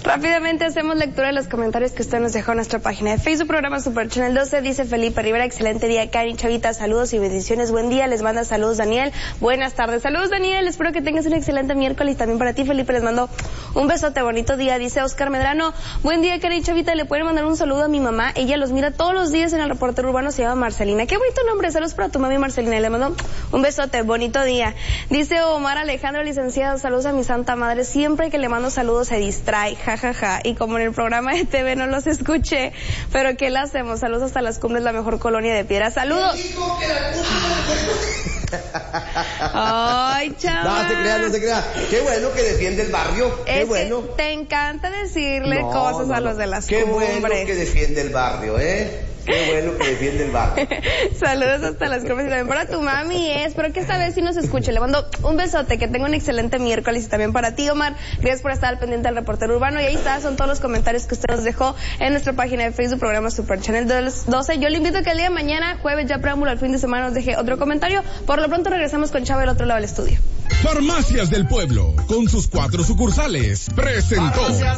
Rápidamente hacemos lectura de los comentarios que usted nos dejó en nuestra página de Facebook, programa Super Channel 12. Dice Felipe Rivera, excelente día, Karen, Chavita, saludos y bendiciones, buen día. Les manda saludos Daniel, buenas tardes. Saludos Daniel, espero que tengas un excelente miércoles. También para ti, Felipe, les mando un besote, bonito día. Dice Oscar Medrano, buen día, Karen, Chavita, le pueden mandar un saludo a mi mamá, ella los mira todos los días en el reportero urbano, se llama Marcelina. Qué bonito nombre, saludos para tu mami Marcelina, le mando un besote, bonito día. Dice Omar Alejandro, licenciado, saludos a mi santa madre, siempre que le mando saludos se distrae, jajaja, y como en el programa de TV no los escuché, pero ¿qué le hacemos? Saludos hasta Las Cumbres, la mejor colonia de Piedra, saludos. Ay, chaval. No se crea. Qué bueno que defiende el barrio. Qué bueno. Te encanta decirle cosas a los de Las Cumbres. Qué bueno que defiende el barrio, Qué bueno que defiende el barrio. Saludos hasta Las Cumbres y también para tu mami, espero que esta vez sí nos escuche. Le mando un besote, que tenga un excelente miércoles y también para ti, Omar. Gracias por estar al pendiente del reportero urbano. Y ahí está, son todos los comentarios que usted nos dejó en nuestra página de Facebook, programa Super Channel 12. Yo le invito a que el día de mañana, jueves, ya preámbulo al fin de semana, nos deje otro comentario. Por lo pronto regresamos con Chava del otro lado del estudio. Farmacias del Pueblo, con sus 4 sucursales, presentó